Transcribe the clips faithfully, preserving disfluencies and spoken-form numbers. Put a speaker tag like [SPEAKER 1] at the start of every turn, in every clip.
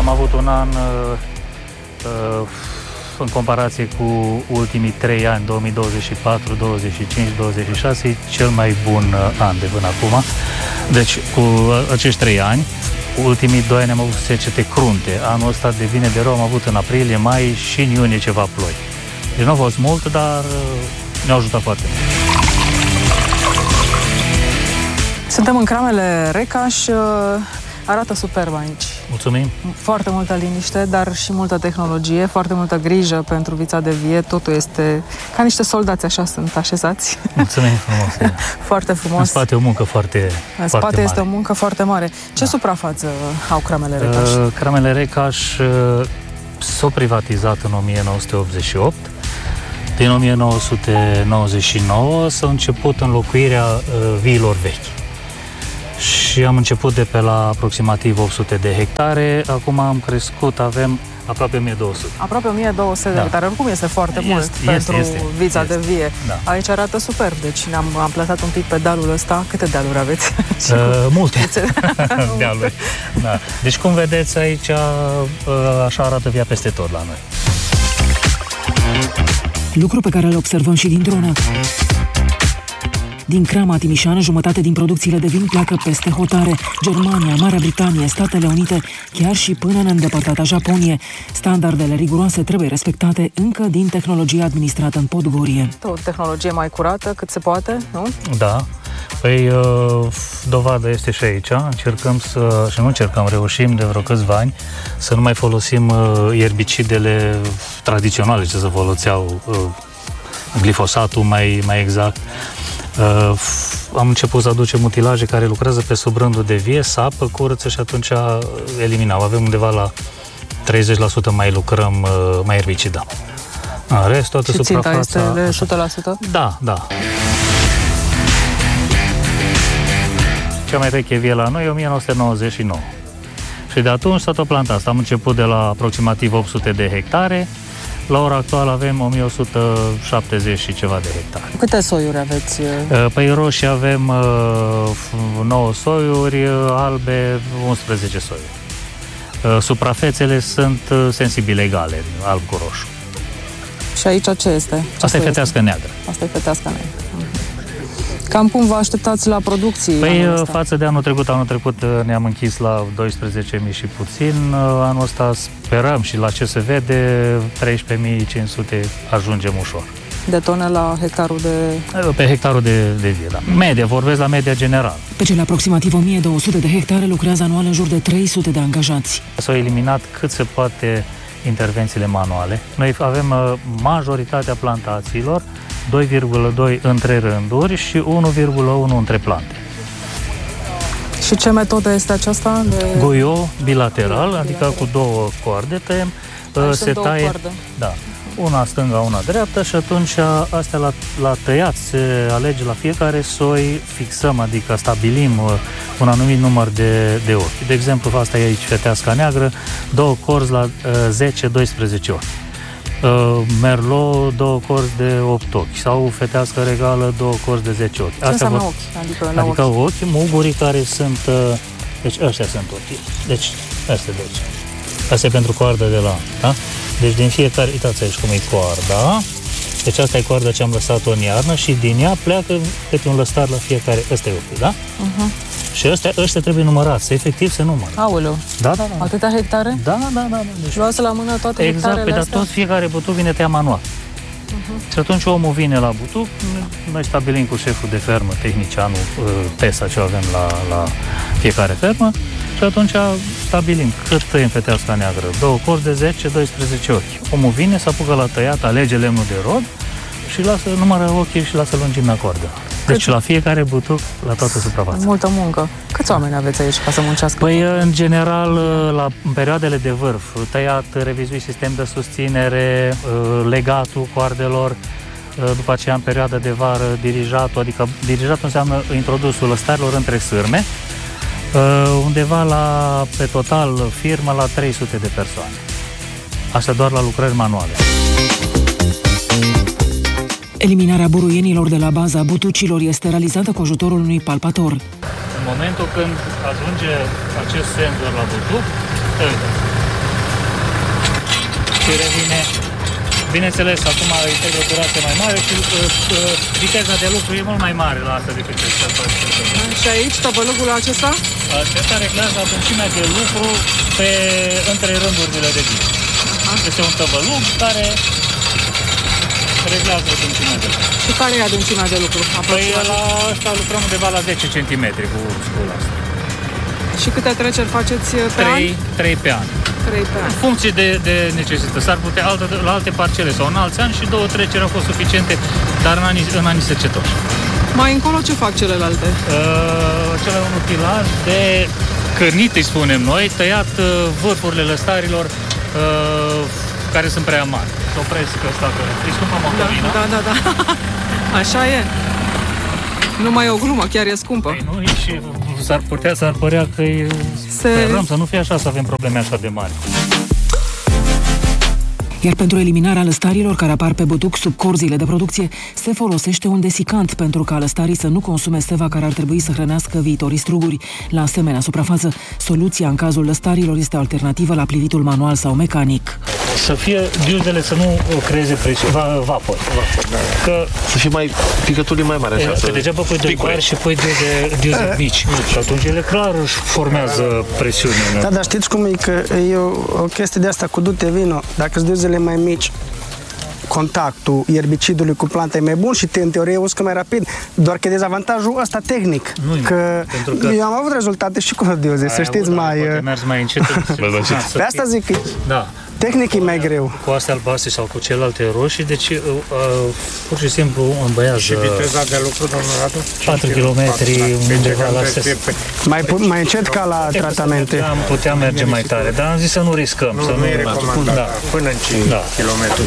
[SPEAKER 1] am avut un an uh, uh, în comparație cu ultimii trei ani, două mii douăzeci și patru, douăzeci și cinci, douăzeci și șase, cel mai bun uh, an de până acum. Deci, cu acești trei ani, ultimii doi ani am avut secete crunte. Anul ăsta de vine de rău am avut în aprilie, mai și în iunie ceva ploi. Deci nu a fost mult, dar uh, ne-a ajutat foarte mult.
[SPEAKER 2] Suntem în Cramele Recaș, arată superb aici.
[SPEAKER 1] Mulțumim!
[SPEAKER 2] Foarte multă liniște, dar și multă tehnologie, foarte multă grijă pentru vița de vie. Totul este ca niște soldați, așa sunt așezați.
[SPEAKER 1] Mulțumim frumos!
[SPEAKER 2] Foarte frumos.
[SPEAKER 1] În spate o muncă foarte,
[SPEAKER 2] în
[SPEAKER 1] foarte
[SPEAKER 2] spate este
[SPEAKER 1] mare.
[SPEAKER 2] o muncă foarte mare. Ce da. suprafață au Cramele Recaș?
[SPEAKER 1] Uh, Cramele Recaș uh, s-a privatizat în o mie nouă sute optzeci și opt. Din o mie nouă sute nouăzeci și nouă s-a început înlocuirea uh, viilor vechi. Și am început de pe la aproximativ opt sute de hectare, acum am crescut, avem aproape o mie două sute.
[SPEAKER 2] Aproape o mie două sute
[SPEAKER 1] da.
[SPEAKER 2] de hectare, oricum este foarte
[SPEAKER 1] este,
[SPEAKER 2] mult
[SPEAKER 1] este,
[SPEAKER 2] pentru
[SPEAKER 1] este,
[SPEAKER 2] vița
[SPEAKER 1] este.
[SPEAKER 2] de vie.
[SPEAKER 1] Da.
[SPEAKER 2] Aici arată superb, deci ne-am am plasat un pic pe dealul ăsta. Câte dealuri aveți?
[SPEAKER 1] Uh, multe dealuri. Da. Deci cum vedeți aici, uh, așa arată via peste tot la noi.
[SPEAKER 3] Lucru pe care îl observăm și din dronă. Din Crama Timișoara, jumătate din producțiile de vin pleacă peste hotare. Germania, Marea Britanie, Statele Unite, chiar și până în îndepărtata Japonie. Standardele riguroase trebuie respectate încă din tehnologia administrată în Podgorie.
[SPEAKER 2] O tehnologie mai curată cât se poate, nu?
[SPEAKER 1] Da. Păi, dovadă este și aici. Încercăm să, și nu încercăm, reușim de vreo câțiva ani să nu mai folosim ierbicidele tradiționale ce se foloseau, glifosatul mai, mai exact. Uh, am început să aducem utilaje care lucrează pe sub rândul de vie, sapă, curăță și atunci eliminau. Avem undeva la treizeci la sută mai lucrăm, uh, mai erbicidăm. În rest, toată
[SPEAKER 2] și
[SPEAKER 1] suprafața...
[SPEAKER 2] ținta este de o sută la sută?
[SPEAKER 1] Da, da. Cea mai veche vie la noi e o mie nouă sute nouăzeci și nouă. Și de atunci s-a tot plantat. Am început de la aproximativ opt sute de hectare. La ora actuală avem o mie o sută șaptezeci și ceva de hectare.
[SPEAKER 2] Câte soiuri aveți?
[SPEAKER 1] Păi roșii avem nouă soiuri, albe unsprezece soiuri. Suprafețele sunt sensibil egale, alb cu roșu.
[SPEAKER 2] Și aici ce este? Ce
[SPEAKER 1] Asta e fetească neagră.
[SPEAKER 2] Asta e fetească neagră. Cam cum vă așteptați la producții?
[SPEAKER 1] Păi față de anul trecut, anul trecut ne-am închis la doisprezece mii și puțin, anul ăsta sperăm și la ce se vede, treisprezece mii cinci sute ajungem ușor.
[SPEAKER 2] De tone la hectarul de...
[SPEAKER 1] Pe hectarul de, de vie, da. Media, vorbesc la media generală.
[SPEAKER 3] Pe cele aproximativ o mie două sute de hectare lucrează anual în jur de trei sute de angajați.
[SPEAKER 1] S-au eliminat cât se poate intervențiile manuale. Noi avem majoritatea plantațiilor, doi virgulă doi între rânduri și unu virgulă unu între plante.
[SPEAKER 2] Și ce metodă este aceasta? De...
[SPEAKER 1] Goiou bilateral, adică cu două coarde tăiem.
[SPEAKER 2] Aici
[SPEAKER 1] se
[SPEAKER 2] două
[SPEAKER 1] taie,
[SPEAKER 2] coarde.
[SPEAKER 1] da, una stânga, una dreaptă și atunci astea la, la tăiat se alege la fiecare soi, fixăm, adică stabilim un anumit număr de, de ochi. De exemplu, asta e aici feteasca neagră, două corzi la zece doisprezece ochi. Uh, Merlot, două corzi de opt ochi. Sau fetească regală, două corzi de zece ochi.
[SPEAKER 2] Ce înseamnă vor... ochi? Adică, la
[SPEAKER 1] adică
[SPEAKER 2] ochi.
[SPEAKER 1] ochi, mugurii care sunt... Uh, deci ăștia sunt ochii. Deci, astea deci. Asta e pentru coarda de la... Da? Deci din fiecare... Uitați aici cum e coarda. Deci asta e coarda ce am lăsat-o în iarnă și din ea pleacă câte un lăstar la fiecare. Ăsta e ochiul, da? Uh-huh. Și ăștia, ăștia trebuie numărați, efectiv se numără.
[SPEAKER 2] Aoleu.
[SPEAKER 1] Da, da, da.
[SPEAKER 2] Atâtea hectare?
[SPEAKER 1] Da, da, da. da. Deci,
[SPEAKER 2] luați la mână toate
[SPEAKER 1] exact,
[SPEAKER 2] hectarele
[SPEAKER 1] astea?
[SPEAKER 2] Exact,
[SPEAKER 1] tot fiecare butuc vine tăiat manual. Uh-huh. Și atunci omul vine la butuc, noi stabilim cu șeful de fermă, tehnicianul, T E S A ce avem la, la fiecare fermă, și atunci stabilim cât tăiem feteasca neagră. Două corzi de zece doisprezece ochi. Omul vine, se apucă la tăiat, alege lemnul de rod și lasă, numără ochii și lasă lungimea coardă. Deci la fiecare butuc, la toată suprafața.
[SPEAKER 2] Multă muncă. Câți oameni aveți aici ca să muncească?
[SPEAKER 1] Păi, în general, la în perioadele de vârf, tăiat, revizuit sistem de susținere, legatul coardelor, după aceea în perioada de vară dirijatul, adică dirijatul înseamnă introdusul lăstarilor între sârme, undeva la, pe total, firmă la trei sute de persoane. Asta doar la lucrări manuale.
[SPEAKER 3] Eliminarea buruienilor de la baza butucilor este realizată cu ajutorul unui palpator.
[SPEAKER 1] În momentul când ajunge acest senzor la butuc, și revine. Bineînțeles, acum integră o durație mai mare și uh, uh, viteza de lucru e mult mai mare la asta decât cel pe
[SPEAKER 2] Și aici, tăvălugul acesta?
[SPEAKER 1] Acesta reglează adâncimea de lucru pe, între rândurile de vis. Este un tăvălug care reglează adâncimea de lucru.
[SPEAKER 2] Și care e adâncimea de lucru?
[SPEAKER 1] Păi la asta lucrăm undeva la zece centimetri cu scula asta.
[SPEAKER 2] Și câte treceri faceți pe an?
[SPEAKER 1] trei pe an.
[SPEAKER 2] trei pe an.
[SPEAKER 1] În funcție de, de necesitate. S-ar putea altă, la alte parcele sau în alți ani și două treceri au fost suficiente, dar în anii, în anii secetoși.
[SPEAKER 2] Mai încolo ce fac celelalte?
[SPEAKER 1] Uh, cel un utilaj de cărnit, îi spunem noi, tăiat uh, vârfurile lăstarilor uh, care sunt prea mari. Se opresc ăsta, îi scumpă motorina.
[SPEAKER 2] Da, da, da, da. Așa e. Nu mai e o glumă, chiar e scumpă.
[SPEAKER 1] Păi nu, și s-ar putea, s-ar părea că e...
[SPEAKER 2] Se...
[SPEAKER 1] Sperăm să nu fie așa, să avem probleme așa de mari.
[SPEAKER 3] Iar pentru eliminarea lăstarilor care apar pe butuc sub corzile de producție, se folosește un desicant pentru ca lăstarii să nu consume seva care ar trebui să hrănească viitorii struguri. La asemenea suprafață, soluția în cazul lăstarilor este o alternativă la plivitul manual sau mecanic.
[SPEAKER 1] Să fie diuzele să nu creeze presiune, vapor. vapor da. Că
[SPEAKER 4] să fie mai picăturii mai mari.
[SPEAKER 1] Așa, degeaba pui doi mari și pui diuze, diuze mici. Și atunci ele clar își formează presiune.
[SPEAKER 5] Da, dar știți cum e? Că e o, o chestie de asta cu du-te vino. Dacă sunt diuzele mai mici, contactul ierbicidului cu planta e mai bun și în teorie uscă mai rapid, doar că e dezavantajul ăsta tehnic.
[SPEAKER 1] Nu,
[SPEAKER 5] că, că eu am avut rezultate și cu dioze, să știți,
[SPEAKER 1] avut,
[SPEAKER 5] mai...
[SPEAKER 1] Poate mergi mai încet.
[SPEAKER 5] Pe asta zic că
[SPEAKER 1] da.
[SPEAKER 5] tehnic e mai greu.
[SPEAKER 1] Cu astea albastre sau cu celelalte roșii, deci uh, pur și simplu îmbăiază... Și
[SPEAKER 6] viteza de lucru, domnul Radu?
[SPEAKER 1] patru kilometri undeva la ses.
[SPEAKER 5] Mai, mai încet ca la tratamente.
[SPEAKER 1] Am putea merge mai tare, dar am zis să nu riscăm.
[SPEAKER 6] Nu,
[SPEAKER 1] să
[SPEAKER 6] nu e recomandat, da. Până în cinci kilometri.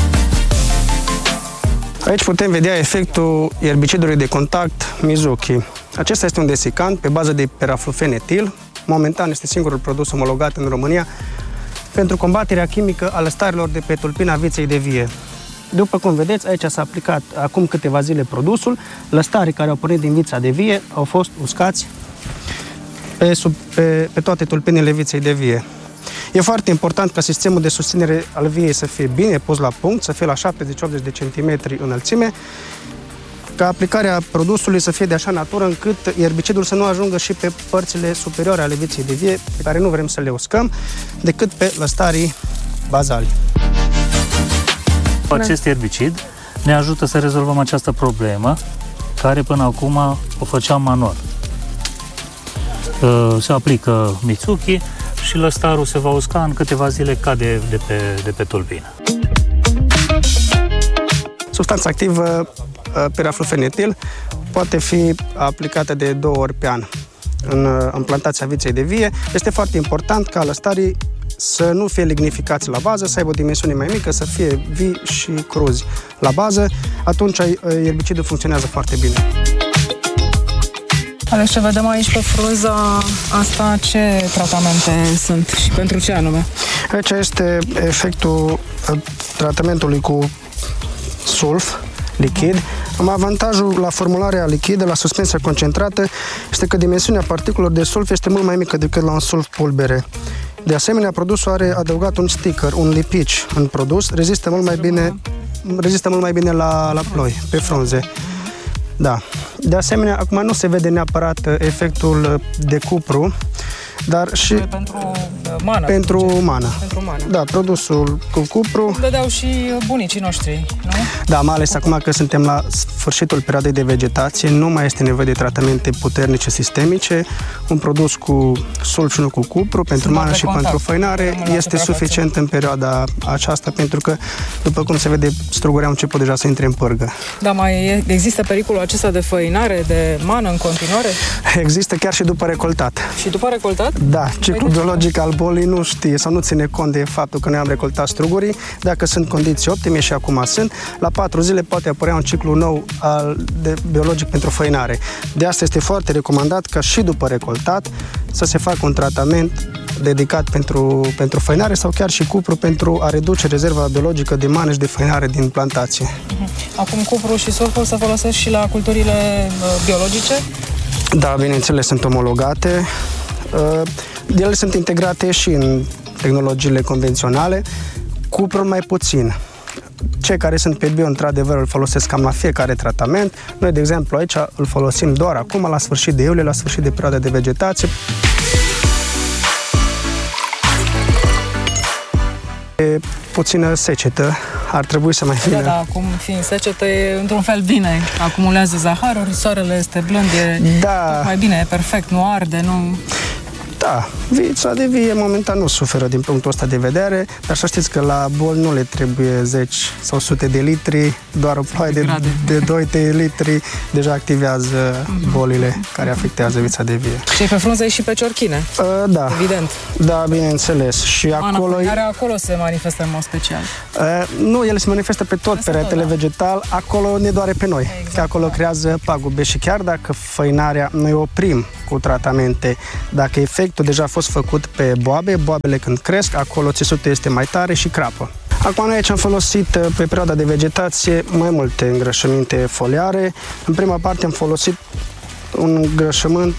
[SPEAKER 5] Aici putem vedea efectul ierbicidului de contact Mizuki. Acesta este un desicant pe bază de peraflufenetil. Momentan este singurul produs omologat în România pentru combaterea chimică a lăstarilor de pe tulpina viței de vie. După cum vedeți, aici s-a aplicat acum câteva zile produsul. Lăstarii care au pornit din vița de vie au fost uscați pe, sub, pe, pe toate tulpinile viței de vie. E foarte important ca sistemul de susținere al viei să fie bine pus la punct, să fie la șaptezeci optzeci de centimetri înălțime, ca aplicarea produsului să fie de așa natură încât ierbicidul să nu ajungă și pe părțile superioare ale viței de vie, pe care nu vrem să le uscăm, decât pe lăstarii bazali.
[SPEAKER 1] Acest ierbicid ne ajută să rezolvăm această problemă, care până acum o făceam manual. Se aplică Mitsuki și lăstarul se va usca în câteva zile, cade de pe, de pe tulpină.
[SPEAKER 5] Substanța activă peraflufenetil poate fi aplicată de două ori pe an în, în plantația viței de vie. Este foarte important ca lăstarii să nu fie lignificați la bază, să aibă o dimensiune mai mică, să fie vii și cruzi la bază. Atunci ierbicidul funcționează foarte bine.
[SPEAKER 2] Ales, ce vedem aici pe frunza asta, ce tratamente sunt și pentru ce anume?
[SPEAKER 5] Aici este efectul tratamentului cu sulf lichid. Am avantajul la formularea lichidă, la suspensia concentrată, este că dimensiunea particulelor de sulf este mult mai mică decât la un sulf pulbere. De asemenea, produsul are adăugat un sticker, un lipici în produs, rezistă mult mai bine, rezistă mult mai bine la, la ploi, pe frunze. Da. De asemenea, acum nu se vede neapărat efectul de cupru, dar și
[SPEAKER 2] pentru mană.
[SPEAKER 5] Pentru mană.
[SPEAKER 2] Pentru mană.
[SPEAKER 5] Da, produsul cu cupru.
[SPEAKER 2] Cum dădeau și bunicii noștri, nu?
[SPEAKER 5] Da, mai ales acum că suntem la sfârșitul perioadei de vegetație, nu mai este nevoie de tratamente puternice sistemice. Un produs cu sulf și nu cu cupru, pentru mană și contact. Pentru făinare, este suficient în perioada aceasta, pentru că, după cum se vede, strugurii au început deja să intre în pârgă.
[SPEAKER 2] Dar mai există pericolul acesta de făinare, de mană în continuare?
[SPEAKER 5] Există chiar și după recoltat.
[SPEAKER 2] Și după recoltat?
[SPEAKER 5] Da, ciclul biologic al bolii nu știe sau nu ține cont de faptul că noi am recoltat strugurii. Dacă sunt condiții optime și acum sunt, la patru zile poate apărea un ciclu nou al, de, biologic pentru făinare. De asta este foarte recomandat ca și după recoltat să se facă un tratament dedicat pentru, pentru făinare sau chiar și cupru pentru a reduce rezerva biologică de mană și de făinare din plantație.
[SPEAKER 2] Acum cupru și sulful se folosesc și la culturile biologice?
[SPEAKER 5] Da, bineînțeles, sunt omologate. Ele sunt integrate și în tehnologiile convenționale. cuprul mai puțin. Cei care sunt pe bio, într-adevăr, îl folosesc cam la fiecare tratament. Noi, de exemplu, aici îl folosim doar acum, la sfârșit de iulie, la sfârșit de perioada de vegetație. E puțină secetă, ar trebui să mai fie.
[SPEAKER 2] Da, da, acum fiind secetă e într-un fel bine. Acumulează zaharuri, soarele este blând, e
[SPEAKER 5] da.
[SPEAKER 2] mai bine, e perfect, nu arde, nu...
[SPEAKER 5] Da, vița de vie momentan nu suferă din punctul ăsta de vedere, dar să știți că la boli nu le trebuie zeci sau sute de litri, doar o ploaie de, de doi trei litri deja activează uh-huh. bolile care afectează vița de vie.
[SPEAKER 2] Și pe frunze și pe ciorchine?
[SPEAKER 5] Uh, da.
[SPEAKER 2] Evident.
[SPEAKER 5] Da, bineînțeles. Și acolo...
[SPEAKER 2] Care acolo se manifestă în mod special?
[SPEAKER 5] Uh, nu, ele se manifestă pe tot peretele da. vegetal, acolo ne doare pe noi, exact, că acolo da. creează pagube și chiar dacă făinarea noi oprim cu tratamente, dacă efectul deja a fost făcut pe boabe, boabele când cresc, acolo țesutul este mai tare și crapă. Acum noi aici am folosit pe perioada de vegetație mai multe îngrășăminte foliare. În prima parte am folosit un îngrășământ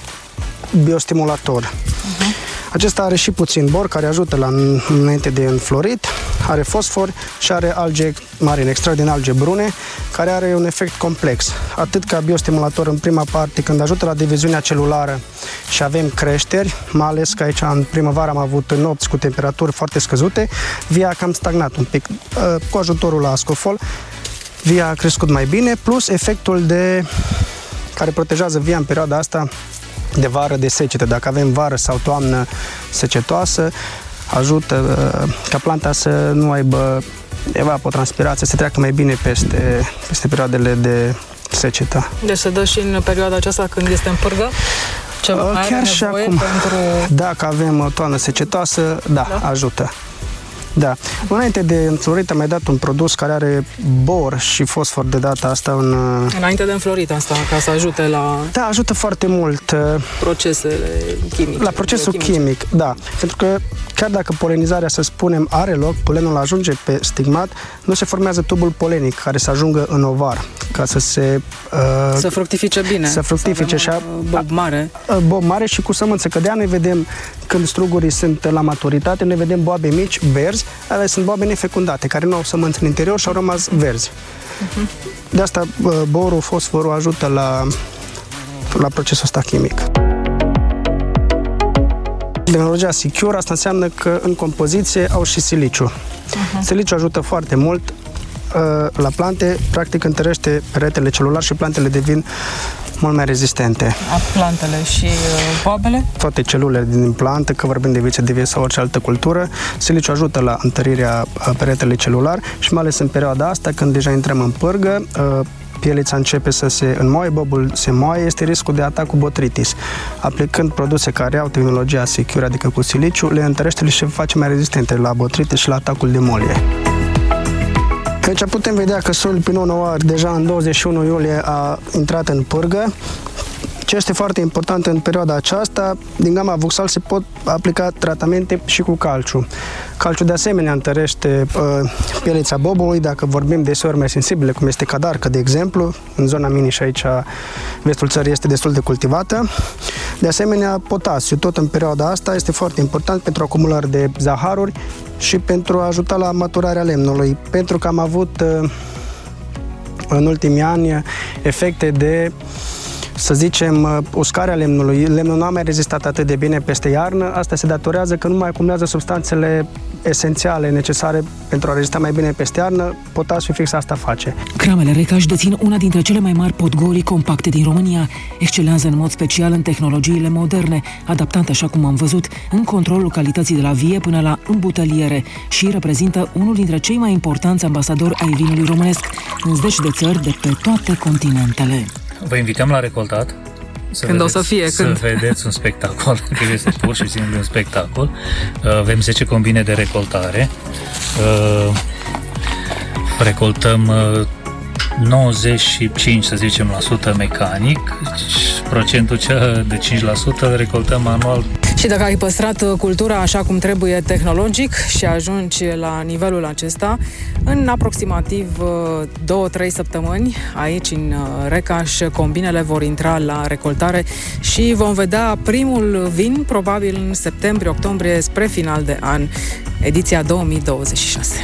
[SPEAKER 5] biostimulator. Uh-huh. Acesta are și puțin bor, care ajută la înainte de înflorit, are fosfor și are alge marine, extract din alge brune, care are un efect complex. Atât ca biostimulator în prima parte, când ajută la diviziunea celulară și avem creșteri, mai ales că aici în primăvară am avut nopți cu temperaturi foarte scăzute, via a cam stagnat un pic. Cu ajutorul la Ascofol, via a crescut mai bine, plus efectul de care protejează via în perioada asta de vară, de secetă. Dacă avem vară sau toamnă secetoasă, ajută uh, ca planta să nu aibă evapotranspirație, să treacă mai bine peste, peste perioadele de secetă.
[SPEAKER 2] Deci se dă și în perioada aceasta când este în pârgă? Ceva uh,
[SPEAKER 5] chiar și acum,
[SPEAKER 2] pentru...
[SPEAKER 5] dacă avem toamnă secetoasă, da, da, ajută. Da. Înainte de înflorit am mai dat un produs care are bor și fosfor de data asta în...
[SPEAKER 2] Înainte de înflorit asta, ca să ajute la...
[SPEAKER 5] Da, ajută foarte mult.
[SPEAKER 2] Procesele chimice.
[SPEAKER 5] La procesul chimic, da. Pentru că chiar dacă polenizarea, să spunem, are loc, polenul ajunge pe stigmat, nu se formează tubul polenic care să ajungă în ovar, ca să se...
[SPEAKER 2] Uh, să fructifice bine.
[SPEAKER 5] Să fructifice și...
[SPEAKER 2] Bob mare.
[SPEAKER 5] Bob mare și cu sămânță. Că de-aia noi vedem, când strugurii sunt la maturitate, ne vedem boabe mici, verzi, ale sunt boabe nefecundate, care nu au sămânță în interior și au rămas verzi. Uh-huh. De asta borul, fosforul ajută la, la procesul ăsta chimic. Tehnologia Secure, asta înseamnă că în compoziție au și siliciu. Uh-huh. Siliciu ajută foarte mult uh, la plante, practic întărește peretele celular și plantele devin mult mai rezistente.
[SPEAKER 2] A plantele și uh, boabele?
[SPEAKER 5] Toate celulele din plantă, că vorbim de viță de vie sau orice altă cultură, siliciu ajută la întărirea peretele celular și mai ales în perioada asta, când deja intrăm în pârgă, uh, pielița începe să se înmoaie, bobul se moaie, este riscul de atac cu botritis. Aplicând produse care au tehnologia Secure, adică cu siliciu, le întărește și le face mai rezistente la botritis și la atacul de molie. Aici putem vedea că soiul Pinot Noir deja în douăzeci și unu iulie a intrat în pârgă. Ce este foarte important în perioada aceasta, din gama Vuxal se pot aplica tratamente și cu calciu. Calciu de asemenea întărește uh, pielița bobului, dacă vorbim de soiuri mai sensibile, cum este cadarcă, de exemplu. În zona mini și aici vestul țării este destul de cultivată. De asemenea, potasiu, tot în perioada asta, este foarte important pentru acumulări de zaharuri și pentru a ajuta la maturarea lemnului, pentru că am avut uh, în ultimii ani efecte de, să zicem, uscarea lemnului. Lemnul nu a mai rezistat atât de bine peste iarnă. Asta se datorează că nu mai acumulează substanțele esențiale necesare pentru a rezista mai bine peste iarnă. Potasiul fix asta face.
[SPEAKER 3] Cramele Recaș dețin una dintre cele mai mari podgolii compacte din România. Excelează în mod special în tehnologiile moderne, adaptate, așa cum am văzut, în controlul calității de la vie până la îmbuteliere și reprezintă unul dintre cei mai importanți ambasadori ai vinului românesc în zeci de țări de pe toate continentele.
[SPEAKER 1] Vă invităm la recoltat.
[SPEAKER 2] Să când vedeți, o să fie,
[SPEAKER 1] să
[SPEAKER 2] când?
[SPEAKER 1] vedeți un spectacol, că este pur și simplu un spectacol. Avem zece combine de recoltare. Recoltăm nouăzeci și cinci, să zicem, la sută mecanic. Procentul de cinci la sută recoltăm manual.
[SPEAKER 2] Și dacă ai păstrat cultura așa cum trebuie tehnologic și ajungi la nivelul acesta, în aproximativ două trei săptămâni, aici în Recaș, combinele vor intra la recoltare și vom vedea primul vin, probabil în septembrie-octombrie, spre final de an. ediția două mii douăzeci și șase.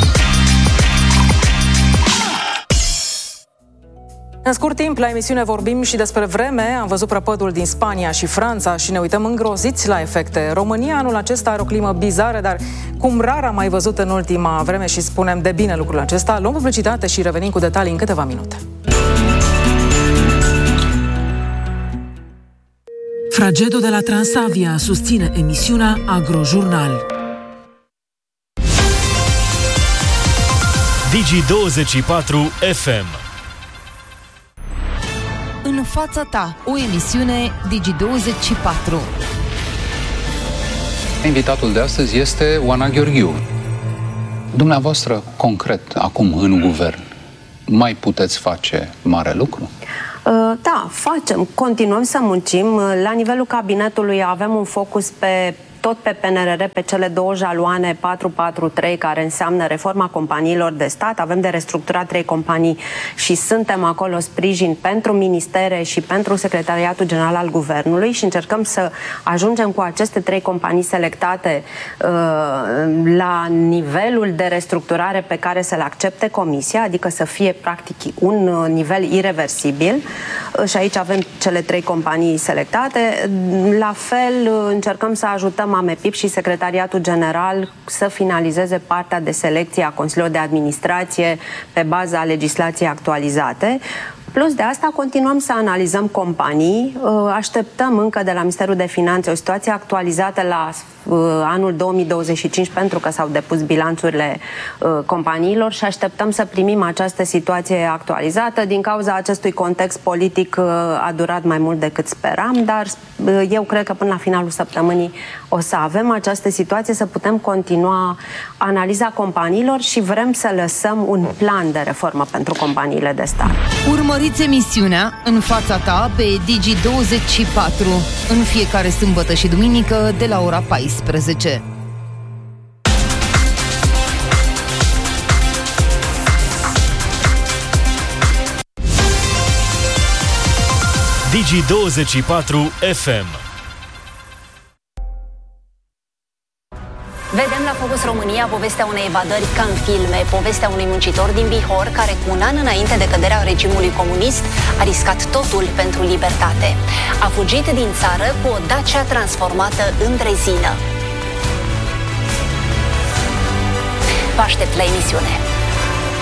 [SPEAKER 2] În scurt timp, la emisiune vorbim și despre vreme. Am văzut prăpădul din Spania și Franța și ne uităm îngroziți la efecte. România anul acesta are o climă bizară, dar cum rar am mai văzut în ultima vreme și spunem de bine lucrul acesta. Luăm publicitate și revenim cu detalii în câteva minute.
[SPEAKER 3] Fragedo de la Transavia susține emisiunea Agrojurnal.
[SPEAKER 7] Digi douăzeci și patru F M.
[SPEAKER 8] În fața ta, o emisiune Digi douăzeci și patru.
[SPEAKER 9] Invitatul de astăzi este Oana Gheorghiu. Dumneavoastră, concret, acum în guvern, mai puteți face mare lucru?
[SPEAKER 10] Da, facem. Continuăm să muncim. La nivelul cabinetului avem un focus pe tot pe P N R R, pe cele două jaloane patru patru trei, care înseamnă reforma companiilor de stat. Avem de restructurat trei companii și suntem acolo sprijin pentru ministere și pentru Secretariatul General al Guvernului și încercăm să ajungem cu aceste trei companii selectate uh, la nivelul de restructurare pe care să le accepte Comisia, adică să fie practic un nivel ireversibil. Uh, și aici avem cele trei companii selectate. La fel încercăm să ajutăm AMEPIP și Secretariatul General să finalizeze partea de selecție a Consiliului de Administrație pe baza legislației actualizate. Plus de asta, continuăm să analizăm companii. Așteptăm încă de la Ministerul de Finanțe o situație actualizată la anul două mii douăzeci și cinci, pentru că s-au depus bilanțurile companiilor și așteptăm să primim această situație actualizată. Din cauza acestui context politic a durat mai mult decât speram, dar eu cred că până la finalul săptămânii o să avem această situație, să putem continua analiza companiilor și vrem să lăsăm un plan de reformă pentru companiile de stat.
[SPEAKER 8] Urmăriți emisiunea În fața ta pe Digi douăzeci și patru în fiecare sâmbătă și duminică de la ora paisprezece.
[SPEAKER 7] Digi douăzeci și patru F M.
[SPEAKER 11] Vedem la Focus România povestea unei evadări ca în filme, povestea unui muncitor din Bihor care cu un an înainte de căderea regimului comunist a riscat totul pentru libertate. A fugit din țară cu o Dacia transformată în drezină. Vă aștept la emisiune.